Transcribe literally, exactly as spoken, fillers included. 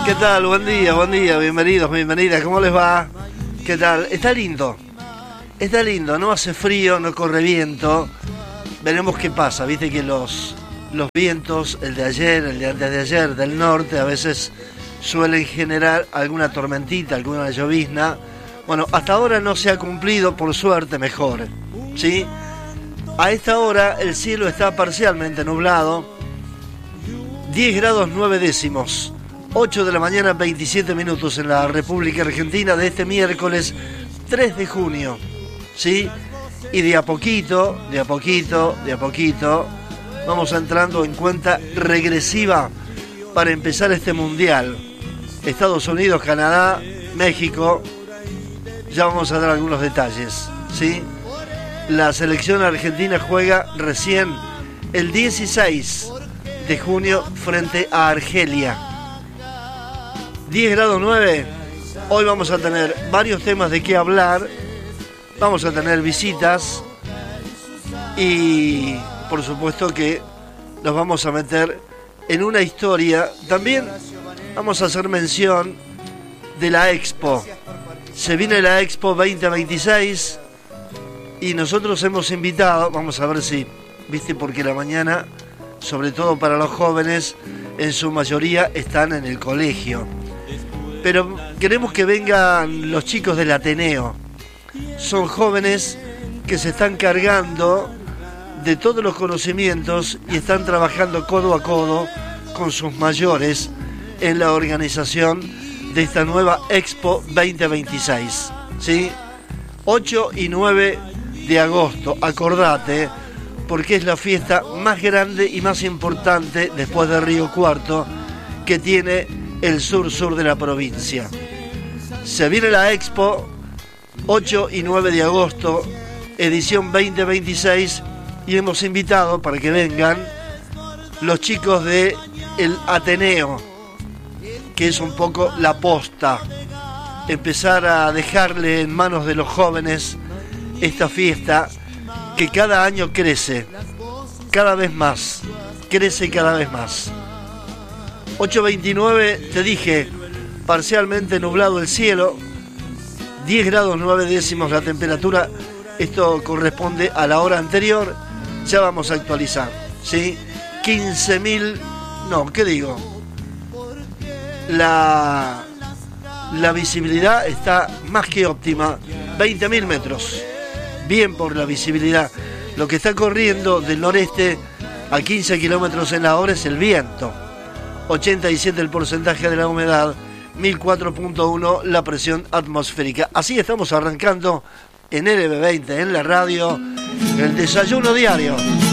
¿Qué tal? Buen día, buen día, bienvenidos, bienvenidas, ¿cómo les va? ¿Qué tal? Está lindo, está lindo, no hace frío, no corre viento. Veremos qué pasa, viste que los, los vientos, el de ayer, el de antes de ayer, del norte, a veces suelen generar alguna tormentita, alguna llovizna. Bueno, hasta ahora no se ha cumplido, por suerte, mejor, ¿sí? A esta hora el cielo está parcialmente nublado, diez grados nueve décimos, ocho de la mañana, veintisiete minutos en la República Argentina de este miércoles tres de junio, ¿sí? Y de a poquito, de a poquito, de a poquito, vamos entrando en cuenta regresiva para empezar este mundial. Estados Unidos, Canadá, México, ya vamos a dar algunos detalles, ¿sí? La selección argentina juega recién el dieciséis de junio frente a Argelia. diez grados nueve. Hoy vamos a tener varios temas de qué hablar. Vamos a tener visitas. Y por supuesto que nos vamos a meter en una historia. También vamos a hacer mención de la Expo. Se viene la Expo veinte veintiséis. Y nosotros hemos invitado, vamos a ver si, viste, porque la mañana, sobre todo para los jóvenes, en su mayoría están en el colegio. Pero queremos que vengan los chicos del Ateneo. Son jóvenes que se están cargando de todos los conocimientos y están trabajando codo a codo con sus mayores en la organización de esta nueva Expo veinte veintiséis, ¿sí? ocho y nueve de agosto, acordate, porque es la fiesta más grande y más importante después de Río Cuarto que tiene el sur-sur de la provincia. Se viene la Expo, ocho y nueve de agosto, edición veinte veintiséis, y hemos invitado para que vengan los chicos de el Ateneo, que es un poco la posta, empezar a dejarle en manos de los jóvenes esta fiesta que cada año crece, cada vez más, crece cada vez más. ocho veintinueve, te dije, parcialmente nublado el cielo, diez grados nueve décimos la temperatura, esto corresponde a la hora anterior, ya vamos a actualizar, ¿sí? quince mil, no, ¿qué digo? La, la visibilidad está más que óptima, veinte mil metros, bien por la visibilidad. Lo que está corriendo del noreste a quince kilómetros en la hora es el viento. ochenta y siete el porcentaje de la humedad, mil cuatro punto uno la presión atmosférica. Así estamos arrancando en L B veinte, en la radio, el desayuno diario.